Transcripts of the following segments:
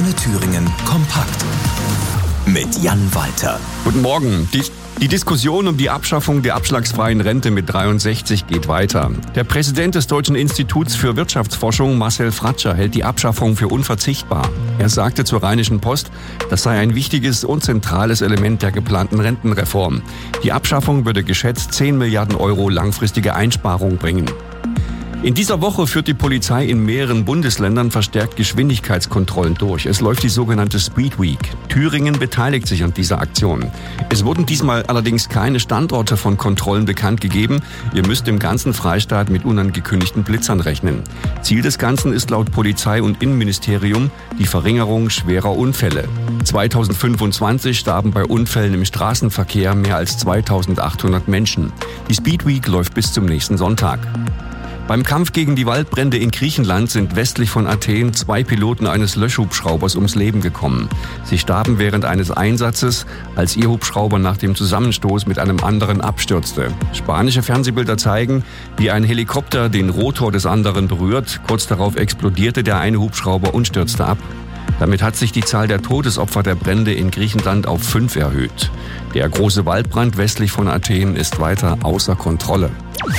Antenne Thüringen kompakt mit Jan Walter. Guten Morgen. Die Diskussion um die Abschaffung der abschlagsfreien Rente mit 63 geht weiter. Der Präsident des Deutschen Instituts für Wirtschaftsforschung, Marcel Fratscher, hält die Abschaffung für unverzichtbar. Er sagte zur Rheinischen Post, das sei ein wichtiges und zentrales Element der geplanten Rentenreform. Die Abschaffung würde geschätzt 10 Milliarden Euro langfristige Einsparungen bringen. In dieser Woche führt die Polizei in mehreren Bundesländern verstärkt Geschwindigkeitskontrollen durch. Es läuft die sogenannte Speed Week. Thüringen beteiligt sich an dieser Aktion. Es wurden diesmal allerdings keine Standorte von Kontrollen bekannt gegeben. Ihr müsst im ganzen Freistaat mit unangekündigten Blitzern rechnen. Ziel des Ganzen ist laut Polizei und Innenministerium die Verringerung schwerer Unfälle. 2025 starben bei Unfällen im Straßenverkehr mehr als 2800 Menschen. Die Speed Week läuft bis zum nächsten Sonntag. Beim Kampf gegen die Waldbrände in Griechenland sind westlich von Athen 2 Piloten eines Löschhubschraubers ums Leben gekommen. Sie starben während eines Einsatzes, als ihr Hubschrauber nach dem Zusammenstoß mit einem anderen abstürzte. Spanische Fernsehbilder zeigen, wie ein Helikopter den Rotor des anderen berührt. Kurz darauf explodierte der eine Hubschrauber und stürzte ab. Damit hat sich die Zahl der Todesopfer der Brände in Griechenland auf 5 erhöht. Der große Waldbrand westlich von Athen ist weiter außer Kontrolle.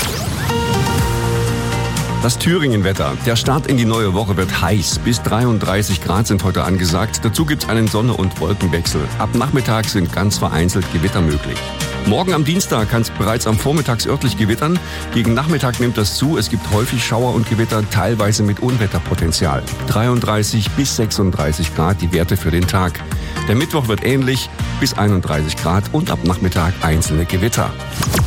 Das Thüringen-Wetter. Der Start in die neue Woche wird heiß. Bis 33 Grad sind heute angesagt. Dazu gibt es einen Sonne- und Wolkenwechsel. Ab Nachmittag sind ganz vereinzelt Gewitter möglich. Morgen am Dienstag kann es bereits am Vormittags örtlich gewittern. Gegen Nachmittag nimmt das zu. Es gibt häufig Schauer und Gewitter, teilweise mit Unwetterpotenzial. 33 bis 36 Grad die Werte für den Tag. Der Mittwoch wird ähnlich, bis 31 Grad und ab Nachmittag einzelne Gewitter.